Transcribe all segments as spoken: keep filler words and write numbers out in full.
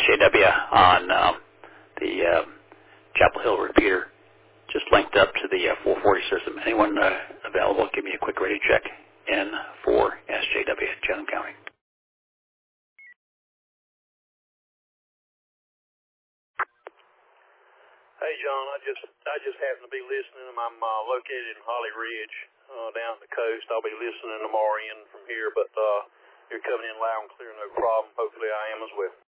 J W on um, the uh, Chapel Hill repeater. Just linked up to the uh, four forty system. Anyone uh, available, give me a quick radio check in for S J W at Chatham County. Hey, John, I just I just happen to be listening. I'm uh, located in Holly Ridge, uh, down the coast. I'll be listening tomorrow in from here, but uh, you're coming in loud and clear, no problem. Hopefully I am as well.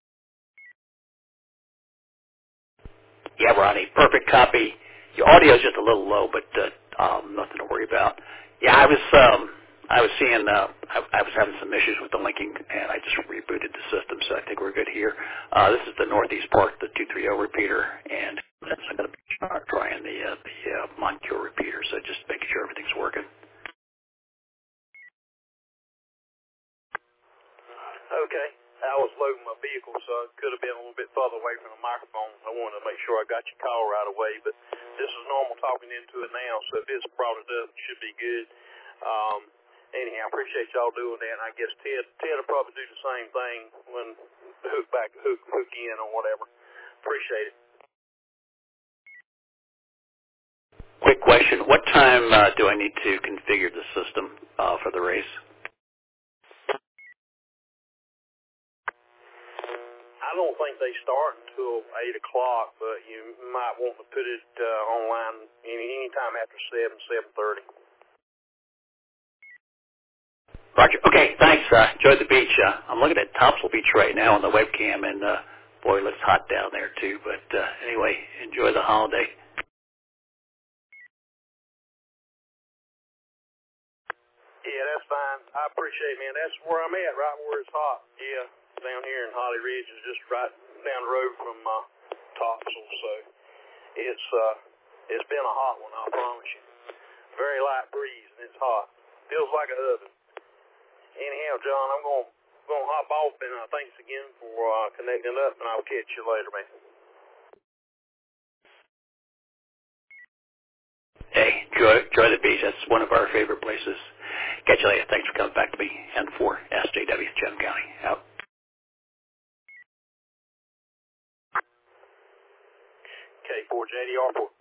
Yeah, Ronnie, perfect copy. Your audio is just a little low, but uh, um, nothing to worry about. Yeah, I was um, I was seeing uh, I, I was having some issues with the linking, and I just rebooted the system, so I think we're good here. Uh, this is the Northeast Park, the two thirty repeater, and I'm going to be trying the uh, the uh, Moncure repeater, so just making sure everything's working. Okay. I was loading my vehicle, so I could have been a little bit further away from the microphone. I wanted to make sure I got your call right away, but this is normal talking into it now, so if it's brought it up, it should be good. Um, anyhow, I appreciate y'all doing that, and I guess Ted, Ted will probably do the same thing when hook back, hook, hook in or whatever. Appreciate it. Quick question. What time uh, do I need to configure the system uh, for the race? I don't think they start until eight o'clock, but you might want to put it uh, online any anytime after seven, seven thirty. Roger. Okay, thanks. Uh, enjoy the beach. Uh, I'm looking at Topsail Beach right now on the webcam, and uh, boy, it looks hot down there too. But uh, anyway, enjoy the holiday. Yeah, that's fine. I appreciate it, man. That's where I'm at, right where it's hot. Yeah, down here in Holly Ridge is just right down the road from uh, Topsail, so it's uh, it's been a hot one, I promise you. Very light breeze, and it's hot. Feels like an oven. Anyhow, John, I'm going going to hop off, and uh, thanks again for uh, connecting up, and I'll catch you later, man. Hey, enjoy, enjoy the beach. That's one of our favorite places. Catch you later. Thanks for coming back to me. And for S J W, Chatham County. Out. K four J D R four.